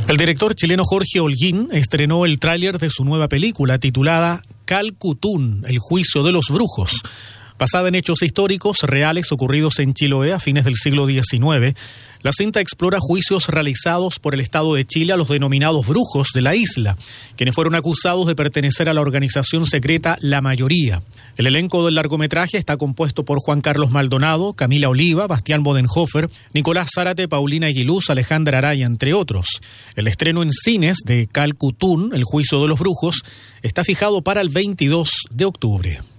El director chileno Jorge Holguín estrenó el tráiler de su nueva película titulada Calcutún, el juicio de los brujos. Basada en hechos históricos reales ocurridos en Chiloé a fines del siglo XIX, la cinta explora juicios realizados por el Estado de Chile a los denominados brujos de la isla, quienes fueron acusados de pertenecer a la organización secreta La Mayoría. El elenco del largometraje está compuesto por Juan Carlos Maldonado, Camila Oliva, Bastián Bodenhofer, Nicolás Zárate, Paulina Aguiluz, Alejandra Araya, entre otros. El estreno en cines de Calcutún, el juicio de los brujos, está fijado para el 22 de octubre.